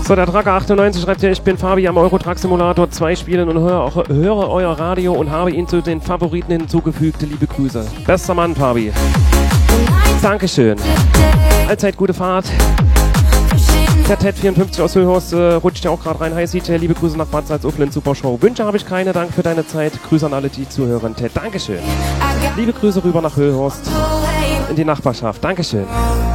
So, der Tracker 98 schreibt hier, ich bin Fabi am Euro-Truck Simulator 2 spielen und höre euer Radio und habe ihn zu den Favoriten hinzugefügt. Liebe Grüße. Bester Mann, Fabi. Dankeschön. Allzeit gute Fahrt. Der Ted54 aus Höhorst rutscht ja auch gerade rein. Hi CJ, liebe Grüße nach Bad Salzuflen, super Show. Wünsche habe ich keine, danke für deine Zeit. Grüße an alle, die zuhören. Ted, Dankeschön. Liebe Grüße rüber nach Höhorst in die Nachbarschaft. Dankeschön.